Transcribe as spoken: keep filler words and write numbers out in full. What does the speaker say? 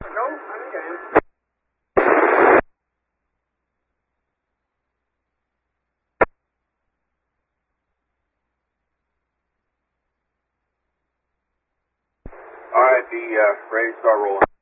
No, I understand. All right, be uh, ready to start rolling.